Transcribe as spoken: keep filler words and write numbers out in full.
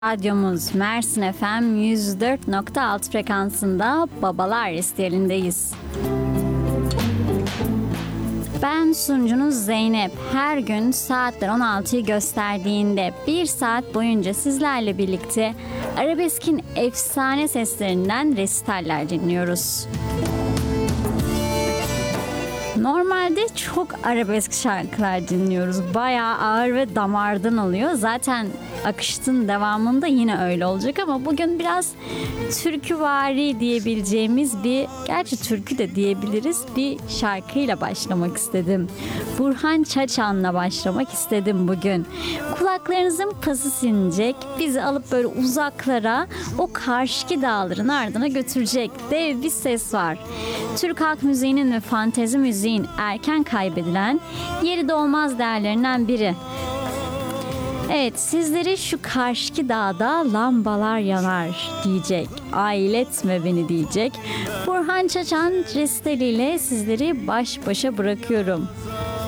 Radyomuz Mersin F M yüz dört nokta altı frekansında Babalar Listelindeyiz. Ben sunucunuz Zeynep. Her gün saatler on altıyı gösterdiğinde bir saat boyunca sizlerle birlikte arabeskin efsane seslerinden resitaller dinliyoruz. Normalde çok arabesk şarkılar dinliyoruz. Bayağı ağır ve damardan oluyor. Zaten akışın devamında yine öyle olacak ama bugün biraz türküvari diyebileceğimiz bir, gerçi türkü de diyebiliriz, bir şarkıyla başlamak istedim. Burhan Çaçan'la başlamak istedim bugün. Kulaklarınızın pası sinecek, bizi alıp böyle uzaklara, o karşıki dağların ardına götürecek dev bir ses var. Türk halk müziğinin ve fantezi müziğin erken kaybedilen yeri de olmaz değerlerinden biri. Evet, sizleri şu karşıki dağda lambalar yanar diyecek. Ailetme beni diyecek. Burhan Çaçan resteliyle sizleri baş başa bırakıyorum.